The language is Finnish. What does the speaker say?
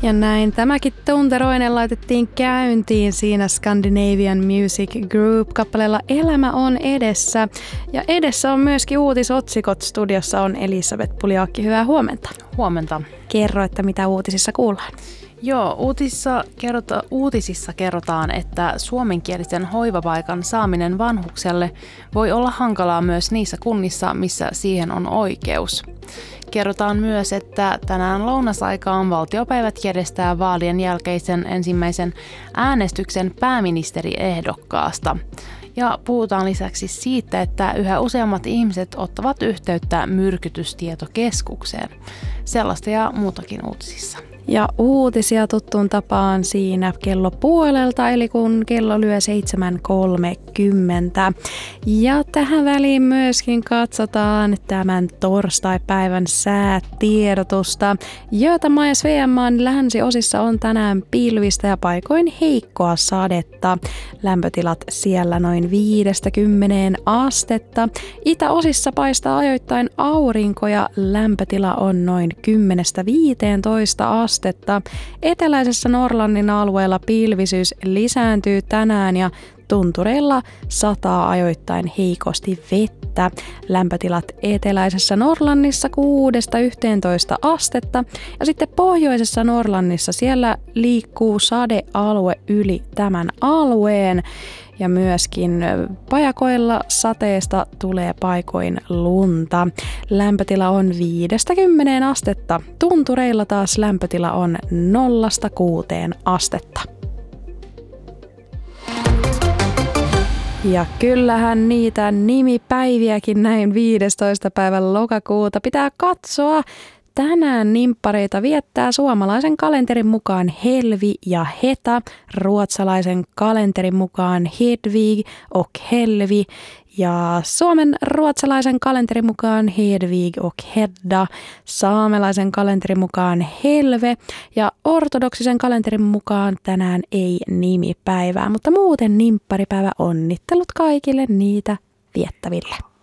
Ja näin tämäkin tunteroinen laitettiin käyntiin siinä Scandinavian Music Group-kappaleella Elämä on edessä. Ja edessä on myöskin uutisotsikot. Studiossa on Elisabeth Puliakki. Hyvää huomenta. Huomenta. Kerro, että mitä uutisissa kuullaan. Joo, uutisissa kerrotaan, että suomenkielisen hoivapaikan saaminen vanhukselle voi olla hankalaa myös niissä kunnissa, missä siihen on oikeus. Kerrotaan myös, että tänään lounasaikaan valtiopäivät järjestää vaalien jälkeisen ensimmäisen äänestyksen pääministeriehdokkaasta. Ja puhutaan lisäksi siitä, että yhä useammat ihmiset ottavat yhteyttä myrkytystietokeskukseen. Sellaista ja muutakin uutisissa. Ja uutisia tuttuun tapaan siinä kello puolelta, eli kun kello lyö 7.30. Ja tähän väliin myöskin katsotaan tämän torstaipäivän säätiedotusta. Göteborgs VM:n länsiosissa on tänään pilvistä ja paikoin heikkoa sadetta. Lämpötilat siellä noin 5-10 astetta. Itäosissa paistaa ajoittain aurinko ja lämpötila on noin 10-15 astetta. Eteläisessä Norlannin alueella pilvisyys lisääntyy tänään ja tuntureilla sataa ajoittain heikosti vettä. Lämpötilat eteläisessä Norlannissa 6-11 astetta ja sitten pohjoisessa Norlannissa siellä liikkuu sadealue yli tämän alueen. Ja myöskin pajakoilla sateesta tulee paikoin lunta. Lämpötila on 5-10 astetta. Tuntureilla taas lämpötila on 0-6 astetta. Ja kyllähän niitä nimipäiviäkin näin 15. päivän lokakuuta pitää katsoa. Tänään nimppareita viettää suomalaisen kalenterin mukaan Helvi ja Heta, ruotsalaisen kalenterin mukaan Hedvig och Helvi ja Suomen ruotsalaisen kalenterin mukaan Hedvig och Hedda, saamelaisen kalenterin mukaan Helve ja ortodoksisen kalenterin mukaan tänään ei nimipäivää, mutta muuten nimpparipäivä onnittelut kaikille niitä viettäville.